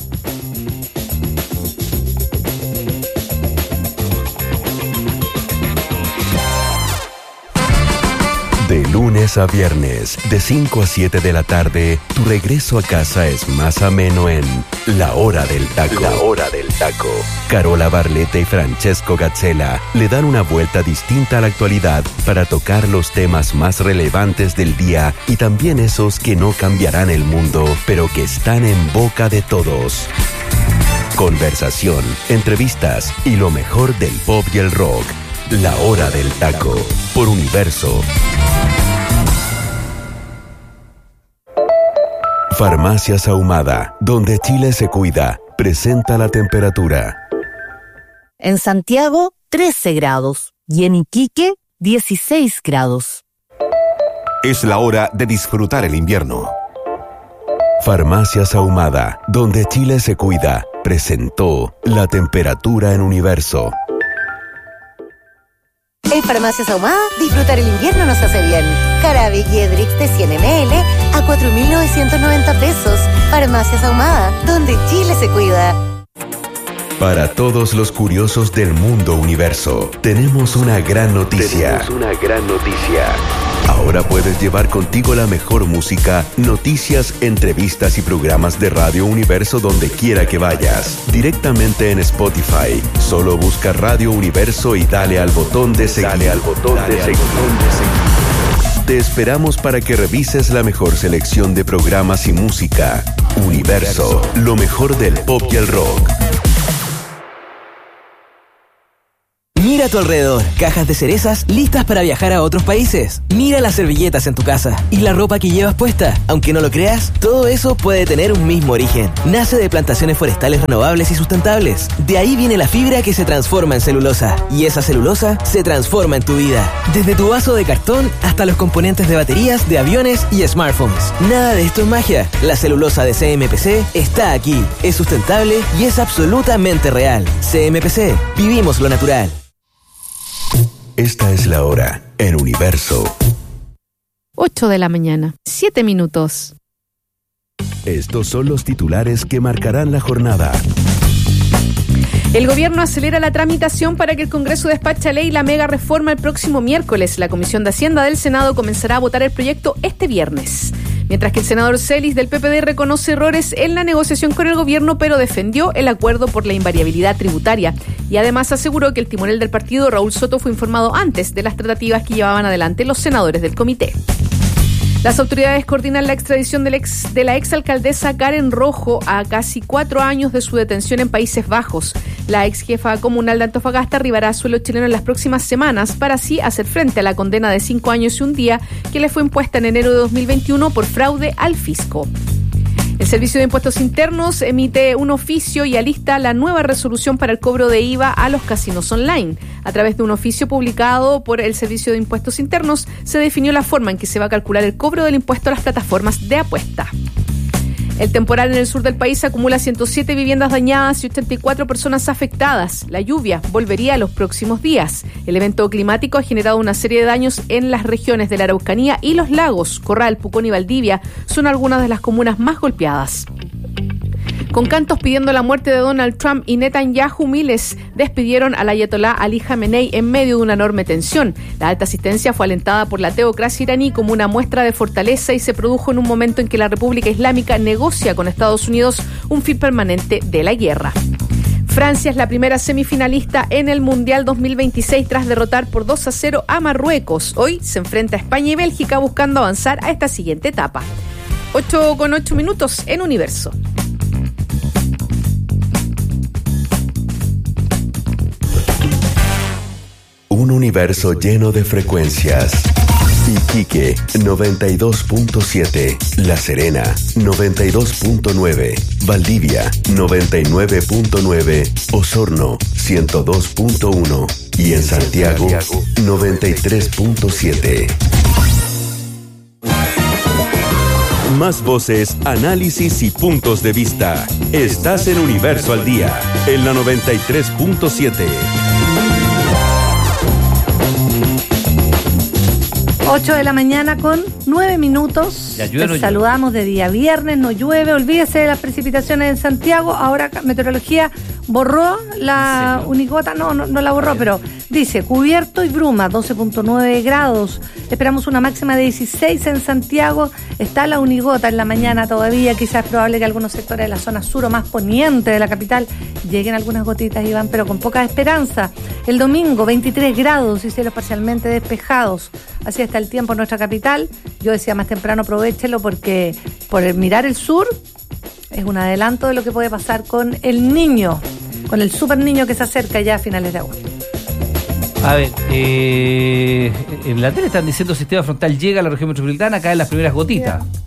De lunes a viernes, de cinco a siete de la tarde, tu regreso a casa es más ameno en La Hora del Taco. La Hora del Taco. Carola Barletta y Francesco Gazzella le dan una vuelta distinta a la actualidad para tocar los temas más relevantes del día y también esos que no cambiarán el mundo, pero que están en boca de todos. Conversación, entrevistas y lo mejor del pop y el rock. La Hora del Taco, por Universo. Farmacias Ahumada, donde Chile se cuida, presenta la temperatura. En Santiago, trece grados y en Iquique, dieciséis grados. Es la hora de disfrutar el invierno. Farmacias Ahumada, donde Chile se cuida, presentó la temperatura en Universo. En Farmacias Ahumada, disfrutar el invierno nos hace bien. Jarabe Guedrix de cien mililitros a cuatro mil novecientos noventa pesos. Farmacias Ahumada, donde Chile se cuida. Para todos los curiosos del mundo universo, tenemos una gran noticia. Tenemos una gran noticia. Ahora puedes llevar contigo la mejor música, noticias, entrevistas y programas de Radio Universo donde quiera que vayas. Directamente en Spotify. Solo busca Radio Universo y dale al botón de seguir. Dale al botón Dale de al seguir. botón de seguir. Te esperamos para que revises la mejor selección de programas y música. Universo, lo mejor del pop y el rock. Mira a tu alrededor, cajas de cerezas listas para viajar a otros países. Mira las servilletas en tu casa y la ropa que llevas puesta. Aunque no lo creas, todo eso puede tener un mismo origen. Nace de plantaciones forestales renovables y sustentables. De ahí viene la fibra que se transforma en celulosa. Y esa celulosa se transforma en tu vida. Desde tu vaso de cartón hasta los componentes de baterías, de aviones y smartphones. Nada de esto es magia. La celulosa de C M P C está aquí. Es sustentable y es absolutamente real. C M P C. Vivimos lo natural. Esta es la hora en Universo. ocho de la mañana, siete minutos. Estos son los titulares que marcarán la jornada. El gobierno acelera la tramitación para que el Congreso despache ley la mega reforma el próximo miércoles. La Comisión de Hacienda del Senado comenzará a votar el proyecto este viernes. Mientras que el senador Celis del P P D reconoce errores en la negociación con el gobierno, pero defendió el acuerdo por la invariabilidad tributaria. Y además aseguró que el timonel del partido, Raúl Soto, fue informado antes de las tratativas que llevaban adelante los senadores del comité. Las autoridades coordinan la extradición del ex, de la exalcaldesa Karen Rojo a casi cuatro años de su detención en Países Bajos. La ex jefa comunal de Antofagasta arribará a suelo chileno en las próximas semanas para así hacer frente a la condena de cinco años y un día que le fue impuesta en enero de dos mil veintiuno por fraude al fisco. El Servicio de Impuestos Internos emite un oficio y alista la nueva resolución para el cobro de I V A a los casinos online. A través de un oficio publicado por el Servicio de Impuestos Internos, se definió la forma en que se va a calcular el cobro del impuesto a las plataformas de apuesta. El temporal en el sur del país acumula ciento siete viviendas dañadas y ochenta y cuatro personas afectadas. La lluvia volvería los próximos días. El evento climático ha generado una serie de daños en las regiones de la Araucanía y los lagos. Corral, Pucón y Valdivia son algunas de las comunas más golpeadas. Con cantos pidiendo la muerte de Donald Trump y Netanyahu, miles despidieron al ayatolá Ali Jamenei en medio de una enorme tensión. La alta asistencia fue alentada por la teocracia iraní como una muestra de fortaleza y se produjo en un momento en que la República Islámica negocia con Estados Unidos un fin permanente de la guerra. Francia es la primera semifinalista en el Mundial dos mil veintiséis tras derrotar por dos a cero a Marruecos. Hoy se enfrenta a España y Bélgica buscando avanzar a esta siguiente etapa. ocho con ocho minutos en Universo. Un universo lleno de frecuencias. Iquique, noventa y dos punto siete. La Serena, noventa y dos punto nueve. Valdivia, noventa y nueve punto nueve. Osorno, ciento dos punto uno. Y en Santiago, noventa y tres punto siete. Más voces, análisis y puntos de vista. Estás en Universo al Día, en la noventa y tres punto siete. ocho de la mañana con nueve minutos. Ya llueve, Les no saludamos de día viernes, no llueve. Olvídese de las precipitaciones en Santiago. Ahora Meteorología borró la ¿Sí? unigota. No, no, no la borró, pero dice cubierto y bruma, doce punto nueve grados. Esperamos una máxima de dieciséis en Santiago. Está la unigota en la mañana todavía. Quizás es probable que algunos sectores de la zona sur o más poniente de la capital lleguen algunas gotitas, Iván, pero con poca esperanza. El domingo, veintitrés grados y cielos parcialmente despejados. Así está el tiempo en nuestra capital. Yo decía más temprano, aprovéchelo porque por el mirar el sur es un adelanto de lo que puede pasar con el niño, con el super niño que se acerca ya a finales de agosto. A ver, eh, en la tele están diciendo sistema frontal llega a la región metropolitana, caen las primeras gotitas.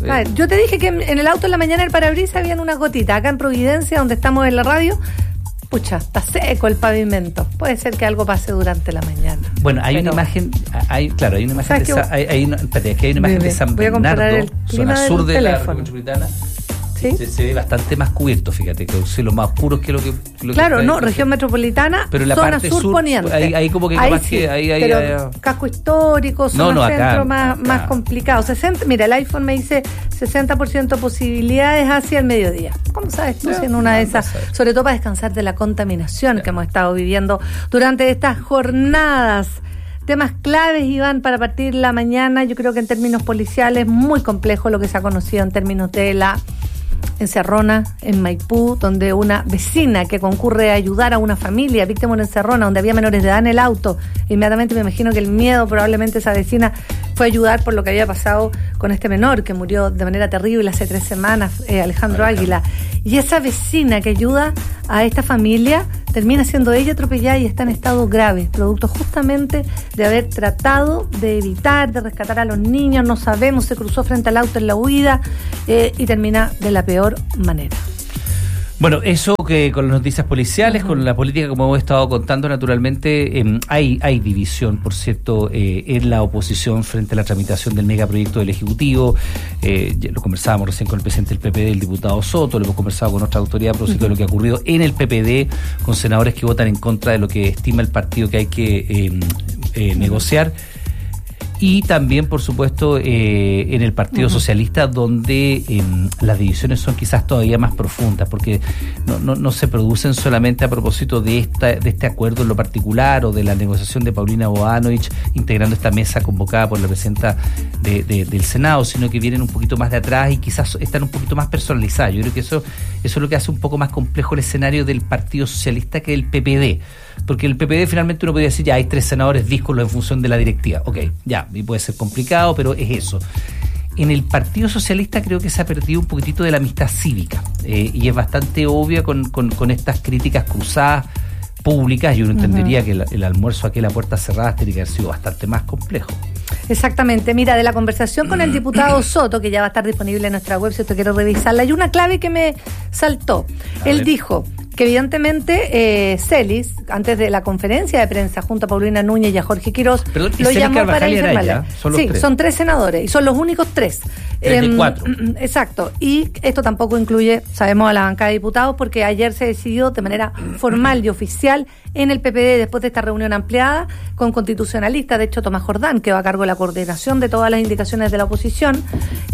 Eh. Yo te dije que en el auto en la mañana el parabrisas habían unas gotitas. Acá en Providencia, donde estamos en la radio, pucha, está seco el pavimento. Puede ser que algo pase durante la mañana. Bueno, hay Pero, una imagen, hay, claro, hay una imagen de, Sa, hay, hay, una, espérate, aquí hay una imagen bebé, de San voy a Bernardo, el zona sur de teléfono. la República Metropolitana. ¿Sí? Se, se ve bastante más cubierto, fíjate, que es lo más oscuro que lo que... Lo claro, que no, región metropolitana, pero en la zona parte sur, sur poniente. Ahí, ahí como que ahí capaz sí, que... Ahí, ahí, pero ahí, casco histórico, zona no, no, centro acá, más, acá. más complicado. sesenta, mira, el iPhone me dice sesenta por ciento posibilidades hacia el mediodía. ¿Cómo sabes tú si en una de esas? Sobre todo para descansar de la contaminación yeah. que hemos estado viviendo durante estas jornadas. Temas claves, Iván, para partir la mañana. Yo creo que en términos policiales, muy complejo lo que se ha conocido en términos de la encerrona en Maipú, donde una vecina que concurre a ayudar a una familia víctima de una encerrona, donde había menores de edad en el auto, inmediatamente me imagino que el miedo, probablemente esa vecina fue a ayudar por lo que había pasado con este menor que murió de manera terrible hace tres semanas, eh, Alejandro Águila. Y esa vecina que ayuda a esta familia termina siendo ella atropellada y está en estado grave, producto justamente de haber tratado de evitar, de rescatar a los niños, no sabemos, se cruzó frente al auto en la huida eh, y termina de la peor manera. Bueno, eso que con las noticias policiales, uh-huh. con la política, como hemos estado contando, naturalmente eh, hay hay división, por cierto, eh, en la oposición frente a la tramitación del megaproyecto del Ejecutivo. Eh, lo conversábamos recién con el presidente del P P D, el diputado Soto, lo hemos conversado con otra autoridad a propósito uh-huh. de lo que ha ocurrido en el P P D, con senadores que votan en contra de lo que estima el partido que hay que eh, eh, negociar. Y también, por supuesto, eh, en el Partido uh-huh. Socialista, donde eh, las divisiones son quizás todavía más profundas, porque no, no, no se producen solamente a propósito de esta de este acuerdo en lo particular o de la negociación de Paulina Bodanovich integrando esta mesa convocada por la presidenta de, de, del Senado, sino que vienen un poquito más de atrás y quizás están un poquito más personalizadas. Yo creo que eso, eso es lo que hace un poco más complejo el escenario del Partido Socialista que el P P D. Porque el P P D finalmente uno podría decir, ya hay tres senadores díscolos en función de la directiva. Ok, ya, y puede ser complicado, pero es eso. En el Partido Socialista creo que se ha perdido un poquitito de la amistad cívica, eh, y es bastante obvia con, con, con estas críticas cruzadas públicas, y uno entendería uh-huh. que el, el almuerzo aquí a la puerta cerrada tiene que haber sido bastante más complejo. Exactamente, mira, de la conversación con el diputado Soto, que ya va a estar disponible en nuestra web si usted quiere revisarla, hay una clave que me saltó. A Él ver. dijo que evidentemente eh, Celis, antes de la conferencia de prensa junto a Paulina Núñez y a Jorge Quirós, Perdón, lo llamó Carvajal para informarle. Son los sí, tres. son tres senadores y son los únicos tres. Tres de cuatro. Exacto, y esto tampoco incluye, sabemos, a la bancada de diputados, porque ayer se decidió de manera formal y oficial en el P P D, después de esta reunión ampliada con constitucionalistas, de hecho Tomás Jordán, que va a cargo de la coordinación de todas las indicaciones de la oposición,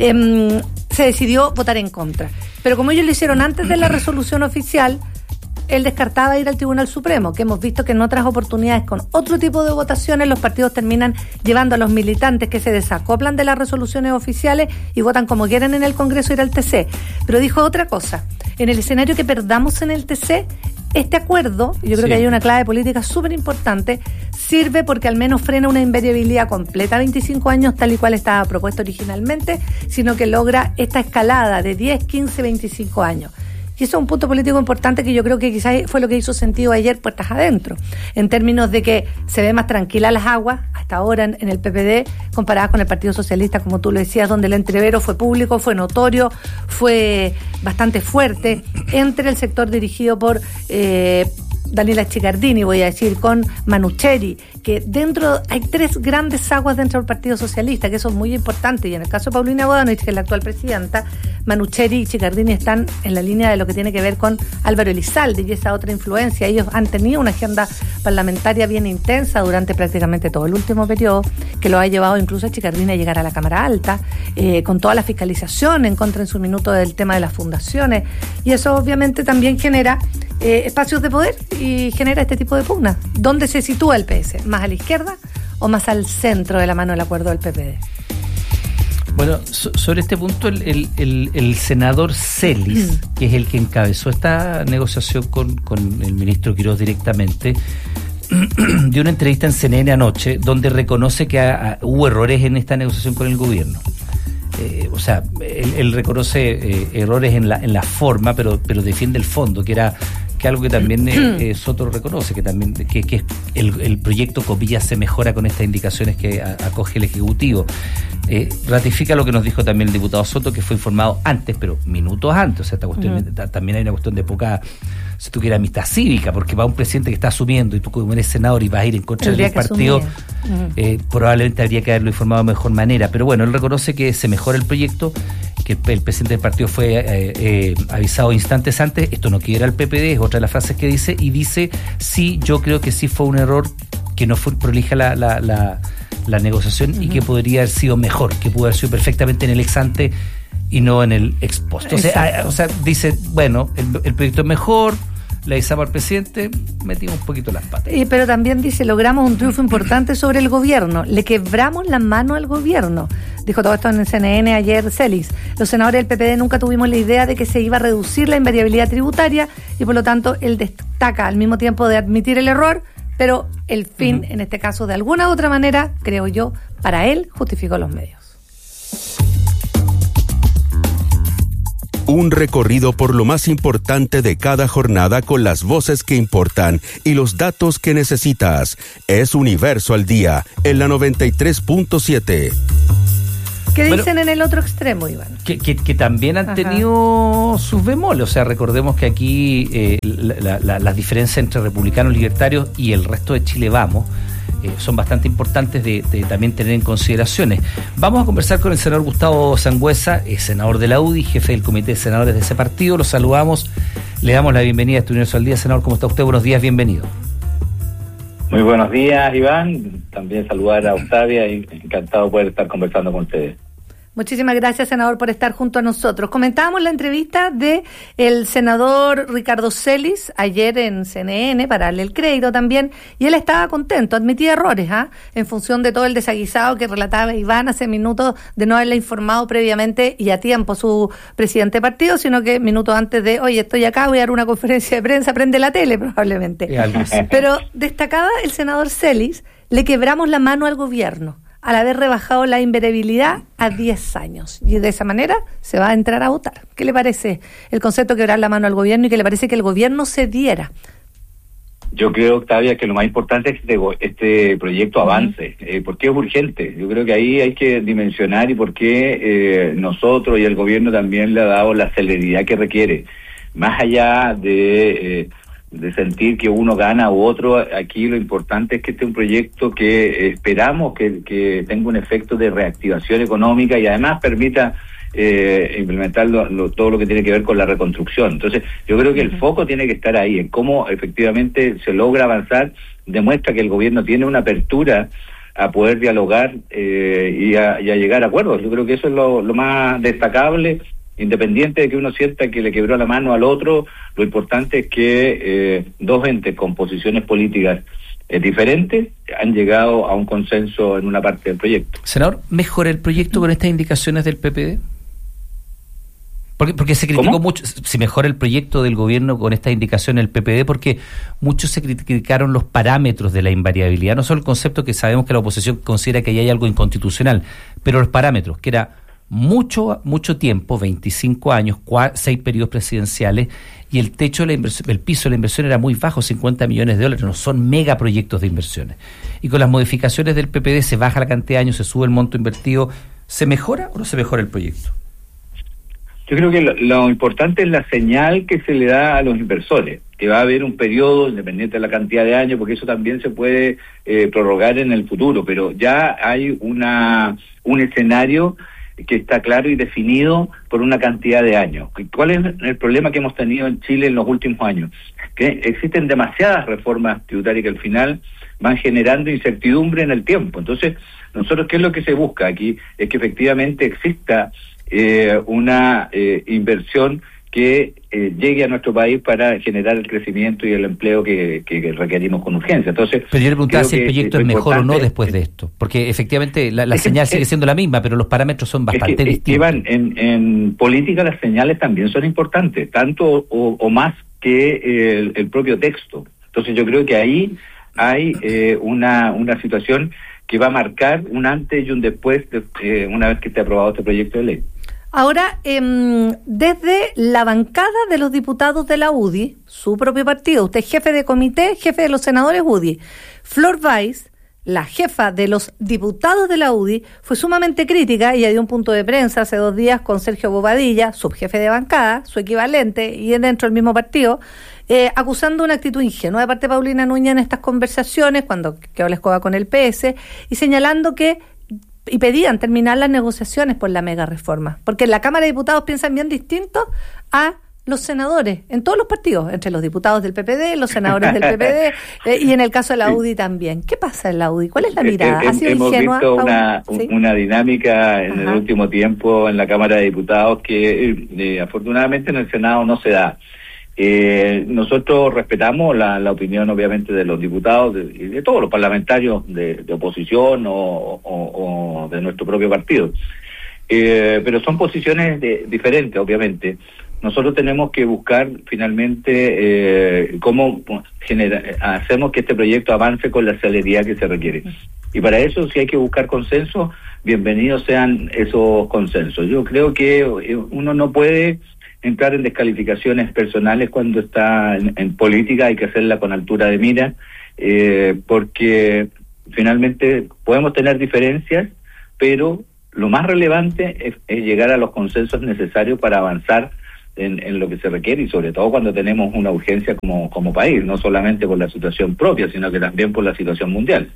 eh, se decidió votar en contra. Pero como ellos lo hicieron antes de la resolución oficial, él descartaba ir al Tribunal Supremo, que hemos visto que en otras oportunidades con otro tipo de votaciones los partidos terminan llevando a los militantes que se desacoplan de las resoluciones oficiales y votan como quieren en el Congreso ir al T C. Pero dijo otra cosa, en el escenario que perdamos en el T C, este acuerdo, yo creo sí. que hay una clave política súper importante, sirve porque al menos frena una invariabilidad completa a veinticinco años tal y cual estaba propuesto originalmente, sino que logra esta escalada de diez, quince, veinticinco años. Y eso es un punto político importante que yo creo que quizás fue lo que hizo sentido ayer puertas adentro, en términos de que se ve más tranquila las aguas hasta ahora en, en el P P D comparadas con el Partido Socialista, como tú lo decías, donde el entrevero fue público, fue notorio, fue bastante fuerte entre el sector dirigido por eh, Daniela Chicardini, voy a decir, con Manucheri, que dentro hay tres grandes aguas dentro del Partido Socialista, que eso es muy importante, y en el caso de Paulina Bodanovich, que es la actual presidenta, Manucheri y Chicardini están en la línea de lo que tiene que ver con Álvaro Elizalde y esa otra influencia. Ellos han tenido una agenda parlamentaria bien intensa durante prácticamente todo el último periodo, que lo ha llevado incluso a Chicardini a llegar a la Cámara Alta, eh, con toda la fiscalización en contra en su minuto del tema de las fundaciones, y eso obviamente también genera eh, espacios de poder y genera este tipo de pugnas. ¿Dónde se sitúa el P S? ¿Más a la izquierda o más al centro de la mano del acuerdo del P P D? Bueno, so, sobre este punto, el, el, el, el senador Celis, mm. que es el que encabezó esta negociación con, con el ministro Quirós directamente, dio una entrevista en C N N anoche donde reconoce que ha, ha, hubo errores en esta negociación con el gobierno. Eh, o sea, él, él reconoce eh, errores en la en la forma, pero pero defiende el fondo, que era que que algo que también eh, eh, Soto reconoce, que también que, que el, el proyecto, comillas, se mejora con estas indicaciones que a, acoge el Ejecutivo. Eh, ratifica lo que nos dijo también el diputado Soto, que fue informado antes, pero minutos antes. O sea, esta cuestión uh-huh. también hay una cuestión de poca, si tú quieres, amistad cívica, porque va un presidente que está asumiendo y tú como eres senador y vas a ir en contra del partido, uh-huh. eh, probablemente habría que haberlo informado de mejor manera. Pero bueno, él reconoce que se mejora el proyecto, que el, el presidente del partido fue eh, eh, avisado instantes antes. Esto no quiere al P P D, es otra de las frases que dice, y dice, sí, yo creo que sí fue un error, que no fue prolija la, la, la, la negociación uh-huh. y que podría haber sido mejor, que pudo haber sido perfectamente en el ex ante y no en el ex post. O sea, a, o sea dice, bueno, el, el proyecto es mejor, le avisamos al presidente, metimos un poquito las patas. Eh, pero también dice, logramos un triunfo importante sobre el gobierno, le quebramos la mano al gobierno. Dijo todo esto en el C N N ayer Celis. Los senadores del P P D nunca tuvimos la idea de que se iba a reducir la invariabilidad tributaria y por lo tanto él destaca al mismo tiempo de admitir el error, pero el fin, uh-huh. en este caso, de alguna u otra manera, creo yo, para él justificó los medios. Un recorrido por lo más importante de cada jornada con las voces que importan y los datos que necesitas. Es Universo al Día, en la noventa y tres punto siete. ¿Qué dicen bueno, en el otro extremo, Iván? Que, que, que también han Ajá. tenido sus bemoles. O sea, recordemos que aquí eh, la, la, las diferencias entre republicanos, libertarios y el resto de Chile Vamos eh, son bastante importantes de, de también tener en consideraciones. Vamos a conversar con el senador Gustavo Sangüesa, eh, senador de la U D I, jefe del comité de senadores de ese partido. Lo saludamos, le damos la bienvenida a este Universo al Día. Senador, ¿cómo está usted? Buenos días, bienvenido. Muy buenos días, Iván. También saludar a Octavia y encantado de poder estar conversando con ustedes. Muchísimas gracias, senador, por estar junto a nosotros. Comentábamos la entrevista de el senador Ricardo Celis ayer en C N N, para darle el crédito también, y él estaba contento, admitía errores, ¿ah? En función de todo el desaguisado que relataba Iván hace minutos de no haberle informado previamente y a tiempo su presidente de partido, sino que minutos antes de, oye, estoy acá, voy a dar una conferencia de prensa, prende la tele probablemente. Pero destacaba el senador Celis, le quebramos la mano al gobierno al haber rebajado la invariabilidad a diez años. Y de esa manera se va a entrar a votar. ¿Qué le parece el concepto de quebrar la mano al gobierno y qué le parece que el gobierno cediera? Yo creo, Octavia, que lo más importante es que este, este proyecto avance. Eh, ¿Por qué es urgente? Yo creo que ahí hay que dimensionar y por qué eh, nosotros y el gobierno también le ha dado la celeridad que requiere. Más allá de... Eh, de sentir que uno gana u otro, aquí lo importante es que este es un proyecto que esperamos que, que tenga un efecto de reactivación económica y además permita eh, implementar lo, lo, todo lo que tiene que ver con la reconstrucción. Entonces, yo creo que el foco tiene que estar ahí, en cómo efectivamente se logra avanzar, demuestra que el gobierno tiene una apertura a poder dialogar eh, y, a, y a llegar a acuerdos. Yo creo que eso es lo, lo más destacable. Independiente de que uno sienta que le quebró la mano al otro, lo importante es que eh, dos entes con posiciones políticas eh, diferentes han llegado a un consenso en una parte del proyecto. Senador, ¿mejora el proyecto con estas indicaciones del P P D? Porque, porque se criticó ¿Cómo? mucho, si mejora el proyecto del gobierno con estas indicaciones del P P D, porque muchos se criticaron los parámetros de la invariabilidad, no solo el concepto que sabemos que la oposición considera que ahí hay algo inconstitucional, pero los parámetros, que era mucho mucho tiempo, veinticinco años, cua, seis periodos presidenciales, y el techo de la inversión, el piso de la inversión era muy bajo, cincuenta millones de dólares, no son megaproyectos de inversiones. Y con las modificaciones del P P D se baja la cantidad de años, se sube el monto invertido. ¿Se mejora o no se mejora el proyecto? Yo creo que lo, lo importante es la señal que se le da a los inversores, que va a haber un periodo independiente de la cantidad de años, porque eso también se puede eh, prorrogar en el futuro, pero ya hay una un escenario que está claro y definido por una cantidad de años. ¿Cuál es el problema que hemos tenido en Chile en los últimos años? Que existen demasiadas reformas tributarias que al final van generando incertidumbre en el tiempo. Entonces, nosotros, ¿qué es lo que se busca aquí? Es que efectivamente exista eh, una eh, inversión que eh, llegue a nuestro país para generar el crecimiento y el empleo que, que, que requerimos con urgencia. Entonces, pero yo le preguntaba si el proyecto es mejor o no después de esto, porque efectivamente la, la es señal que, sigue siendo la misma, pero los parámetros son bastante es que, distintos. Iván, en, en política las señales también son importantes, tanto o, o más que el, el propio texto. Entonces yo creo que ahí hay eh, una, una situación que va a marcar un antes y un después de, eh, una vez que esté aprobado este proyecto de ley. Ahora, eh, desde la bancada de los diputados de la U D I, su propio partido, usted es jefe de comité, jefe de los senadores U D I, Flor Weiss, la jefa de los diputados de la U D I, fue sumamente crítica y dio un punto de prensa hace dos días con Sergio Bobadilla, subjefe de bancada, su equivalente, y dentro del mismo partido, eh, acusando una actitud ingenua de parte de Paulina Núñez en estas conversaciones, cuando quedó la escoba con el P S, y señalando que y pedían terminar las negociaciones por la mega reforma, porque en la Cámara de Diputados piensan bien distinto a los senadores, en todos los partidos, entre los diputados del P P D, los senadores del P P D, eh, y en el caso de la U D I también. ¿Qué pasa en la U D I? ¿Cuál es la mirada? Eh, ¿Ha sido hemos ingenua? visto una, ¿Sí? una dinámica en Ajá. el último tiempo en la Cámara de Diputados que eh, afortunadamente en el Senado no se da. Eh, nosotros respetamos la, la opinión, obviamente, de los diputados y de, de todos los parlamentarios de, de oposición o, o, o de nuestro propio partido. Eh, pero son posiciones de, diferentes, obviamente. Nosotros tenemos que buscar finalmente eh, cómo genera, hacemos que este proyecto avance con la celeridad que se requiere. Y para eso, si hay que buscar consenso, bienvenidos sean esos consensos. Yo creo que uno no puede entrar en descalificaciones personales cuando está en, en política, hay que hacerla con altura de mira, eh, porque finalmente podemos tener diferencias, pero lo más relevante es, es llegar a los consensos necesarios para avanzar en, en lo que se requiere, y sobre todo cuando tenemos una urgencia como, como país, no solamente por la situación propia, sino que también por la situación mundial.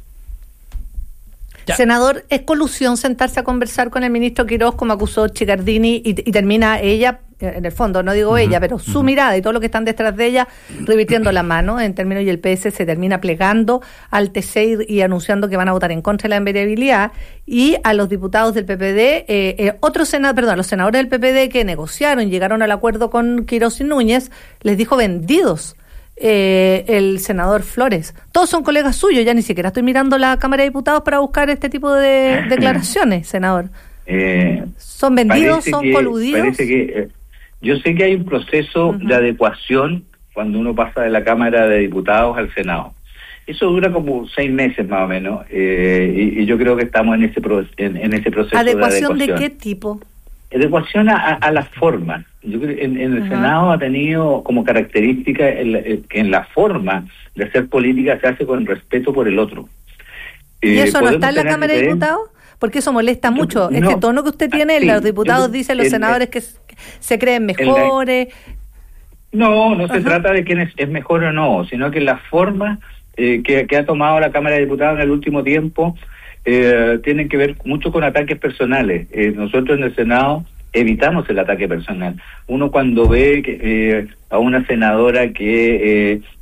Ya. Senador, ¿es colusión sentarse a conversar con el ministro Quirós, como acusó Chicardini, y, y termina ella, en el fondo, no digo uh-huh, ella, pero su uh-huh. mirada y todo lo que están detrás de ella, revirtiendo la mano en términos, y el P S se termina plegando al T C I y anunciando que van a votar en contra de la invariabilidad, y a los diputados del P P D, eh, eh, otros senadores, perdón, los senadores del P P D que negociaron, llegaron al acuerdo con Quirós y Núñez, les dijo vendidos. Eh, el senador Flores. Todos son colegas suyos, ya ni siquiera estoy mirando la Cámara de Diputados para buscar este tipo de declaraciones, senador. Eh, ¿Son vendidos, son que, coludidos? Parece que, eh, yo sé que hay un proceso uh-huh. de adecuación cuando uno pasa de la Cámara de Diputados al Senado. Eso dura como seis meses más o menos, eh, y, y yo creo que estamos en ese, pro, en, en ese proceso ¿Adecuación de adecuación. ¿De qué tipo? Adecuación a, a, a las formas. Yo creo que en, en el uh-huh. Senado ha tenido como característica el, el, que en la forma de hacer política se hace con respeto por el otro. ¿Y eh, eso no está en la Cámara de Diputados? Porque eso molesta mucho. No, este tono que usted tiene, sí, los diputados yo, dicen, los el, senadores que se creen mejores. El, no, no uh-huh. se trata de quién es, es mejor o no, sino que la forma eh, que, que ha tomado la Cámara de Diputados en el último tiempo eh, tienen que ver mucho con ataques personales. Eh, nosotros en el Senado evitamos el ataque personal. Uno cuando ve que, eh, a una senadora que eh,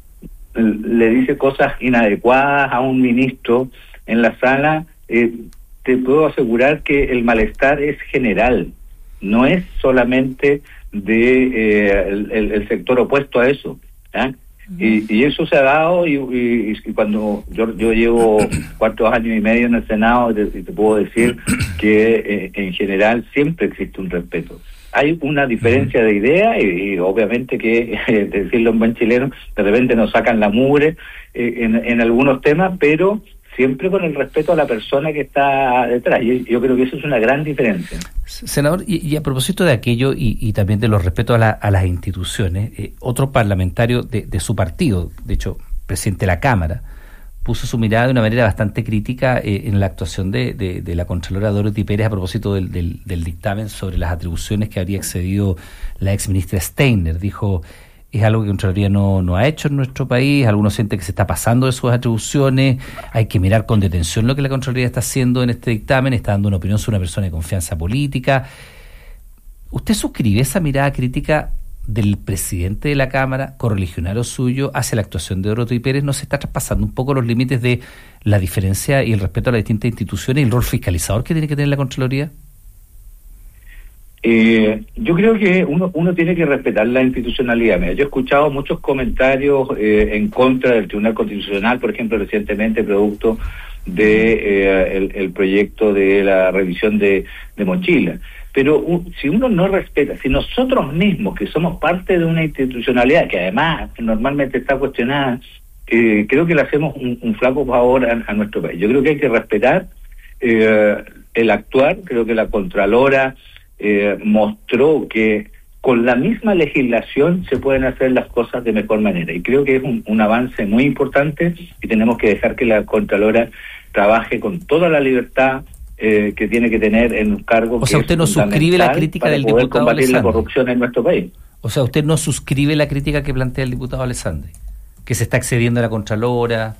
le dice cosas inadecuadas a un ministro en la sala, eh, te puedo asegurar que el malestar es general, no es solamente de eh, el, el sector opuesto a eso, ¿eh? Y, y eso se ha dado, y, y, y cuando yo yo llevo cuatro años y medio en el Senado, y te, te puedo decir que eh, en general siempre existe un respeto. Hay una diferencia de idea, y, y obviamente que, eh, decirlo en buen chileno, de repente nos sacan la mugre eh, en, en algunos temas, pero siempre con el respeto a la persona que está detrás. Y yo creo que eso es una gran diferencia. Senador, y, y a propósito de aquello y, y también de los respetos a, la, a las instituciones, eh, otro parlamentario de, de su partido, de hecho, presidente de la Cámara, puso su mirada de una manera bastante crítica eh, en la actuación de, de, de la Contralora Dorothy Pérez a propósito del, del, del dictamen sobre las atribuciones que habría excedido la exministra Steiner. Dijo, es algo que Contraloría no, no ha hecho en nuestro país, algunos sienten que se está pasando de sus atribuciones, hay que mirar con detención lo que la Contraloría está haciendo en este dictamen, está dando una opinión sobre una persona de confianza política. ¿Usted suscribe esa mirada crítica del presidente de la Cámara, correligionario suyo, hacia la actuación de Dorothy Pérez? ¿No se está traspasando un poco los límites de la diferencia y el respeto a las distintas instituciones y el rol fiscalizador que tiene que tener la Contraloría? Eh, yo creo que uno uno tiene que respetar la institucionalidad. Mira, yo he escuchado muchos comentarios eh, en contra del Tribunal Constitucional, por ejemplo, recientemente, producto de eh, el, el proyecto de la revisión de, de mochila. Pero un, si uno no respeta, si nosotros mismos, que somos parte de una institucionalidad que además normalmente está cuestionada, eh, creo que le hacemos un, un flaco favor a, a nuestro país. Yo creo que hay que respetar eh, el actuar. Creo que la Contralora eh, mostró que con la misma legislación se pueden hacer las cosas de mejor manera. Y creo que es un, un avance muy importante y tenemos que dejar que la Contralora trabaje con toda la libertad eh, que tiene que tener en un cargo. O sea, usted no suscribe la crítica del diputado combatir Alessandri. La corrupción en nuestro país. O sea, usted no suscribe la crítica que plantea el diputado Alessandri, que se está excediendo a la Contralora.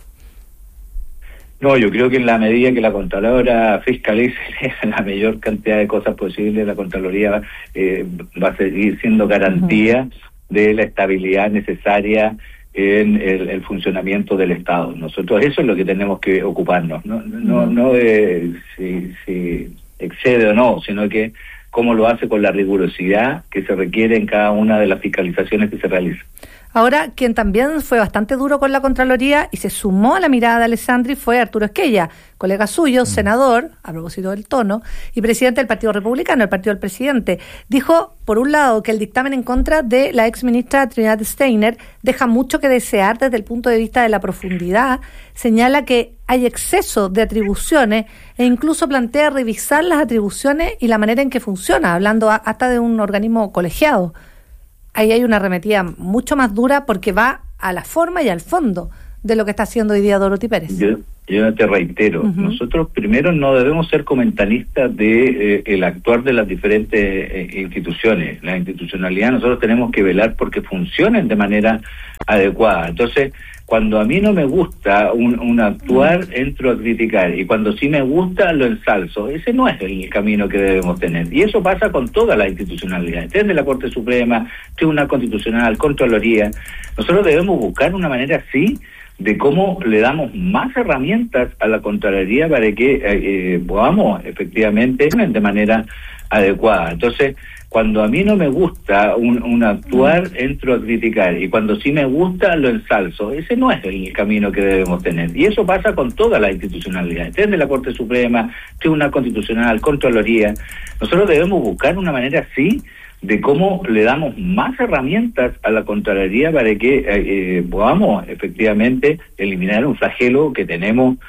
No, yo creo que en la medida que la Contralora fiscalice la mayor cantidad de cosas posibles, la Contraloría eh, va a seguir siendo garantía uh-huh. de la estabilidad necesaria en el, el funcionamiento del Estado. Nosotros eso es lo que tenemos que ocuparnos, no, no, uh-huh. no de si, si excede o no, sino que cómo lo hace con la rigurosidad que se requiere en cada una de las fiscalizaciones que se realizan. Ahora, quien también fue bastante duro con la Contraloría y se sumó a la mirada de Alessandri fue Arturo Esquella, colega suyo, mm. senador, a propósito del tono, y presidente del Partido Republicano, el partido del presidente. Dijo, por un lado, que el dictamen en contra de la ex ministra Trinidad Steiner deja mucho que desear desde el punto de vista de la profundidad, señala que hay exceso de atribuciones e incluso plantea revisar las atribuciones y la manera en que funciona, hablando a, hasta de un organismo colegiado. Ahí hay una arremetida mucho más dura porque va a la forma y al fondo de lo que está haciendo hoy día Dorothy Pérez. Yo, yo te reitero, uh-huh. nosotros primero no debemos ser comentaristas de eh, el actuar de las diferentes eh, instituciones. La institucionalidad nosotros tenemos que velar porque funcionen de manera adecuada. Entonces, cuando a mí no me gusta un, un actuar, uh-huh. entro a criticar, y cuando sí me gusta, lo ensalzo. Ese no es el camino que debemos tener. Y eso pasa con toda la institucionalidad, desde la Corte Suprema, Tribunal Constitucional, Contraloría. Nosotros debemos buscar una manera así de cómo le damos más herramientas a la Contraloría para que eh, eh, podamos efectivamente de manera adecuada. Entonces, cuando a mí no me gusta un, un actuar, entro a criticar, y cuando sí me gusta, lo ensalzo. Ese no es el camino que debemos tener. Y eso pasa con toda la institucionalidad, desde la Corte Suprema, Tribunal Constitucional, Contraloría. Nosotros debemos buscar una manera así de cómo le damos más herramientas a la Contraloría para que eh, eh, podamos efectivamente eliminar un flagelo que tenemos